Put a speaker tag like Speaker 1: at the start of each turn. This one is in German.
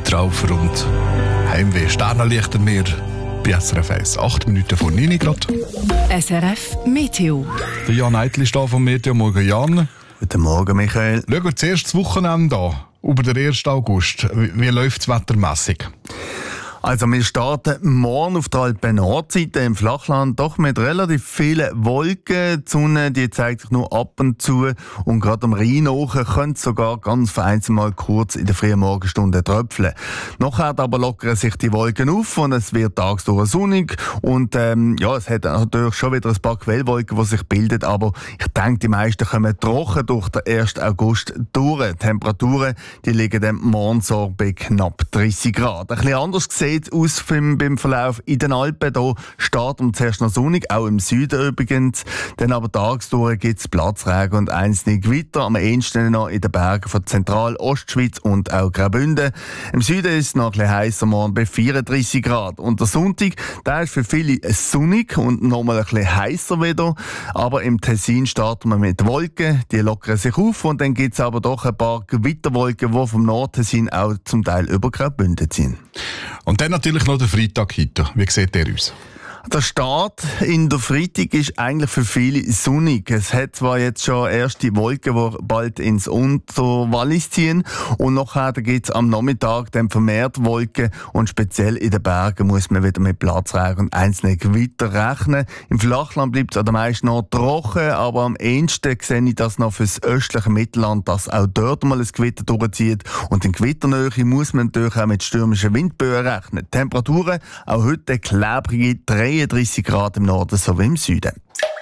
Speaker 1: Zeitraufer und Heimweh. Sternenlichter mehr bei SRF 1. 8 Minuten vor 9 Grad.
Speaker 2: SRF Meteo.
Speaker 1: Der Jan Eitli ist da vom Meteo. Morgen, Jan.
Speaker 3: Guten Morgen, Michael.
Speaker 1: Schauen wir zuerst das Wochenende an. Über den 1. August. Wie läuft es wettermässig?
Speaker 3: Also wir starten morgen auf der Alpen-Nordseite im Flachland doch mit relativ vielen Wolken. Die Sonne die zeigt sich nur ab und zu und gerade am Rhein hoch könnte es sogar ganz vereinzelt mal kurz in der frühen Morgenstunde tröpfeln. Nachher aber lockern sich die Wolken auf und es wird tagsüber sonnig und es hat natürlich schon wieder ein paar Quellwolken, die sich bilden, aber ich denke, die meisten kommen trocken durch den 1. August durch. Die Temperaturen die liegen dann morgen so bei knapp 30 Grad. Ein bisschen anders sieht aus beim Verlauf in den Alpen. Hier startet zuerst noch sonnig, auch im Süden übrigens. Dann aber tagsdurch gibt es Platzregen und einzelne Gewitter. Am ehesten noch in den Bergen von Zentral-Ostschweiz und auch Graubünden. Im Süden ist es noch ein bisschen heißer, morgen bei 34 Grad. Und der Sonntag, der ist für viele sonnig und nochmal ein bisschen heißer wieder. Aber im Tessin starten wir mit Wolken, die lockern sich auf und dann gibt es aber doch ein paar Gewitterwolken, die vom Nordtessin auch zum Teil über Graubünden ziehen.
Speaker 1: Und dann natürlich noch der Freitag heute. Wie sieht der aus?
Speaker 3: Der Start in der Freitag ist eigentlich für viele sonnig. Es hat zwar jetzt schon erste Wolken, die bald ins Unterwallis ziehen und nachher gibt es am Nachmittag dann vermehrt Wolken und speziell in den Bergen muss man wieder mit Platzregen und einzelnen Gewitter rechnen. Im Flachland bleibt es am meisten noch trocken, aber am ehesten sehe ich das noch fürs östliche Mittelland, dass auch dort mal ein Gewitter durchzieht und in Gewitternähe muss man natürlich auch mit stürmischen Windböen rechnen. Die Temperaturen auch heute klebrige 33 Grad im Norden sowie im Süden.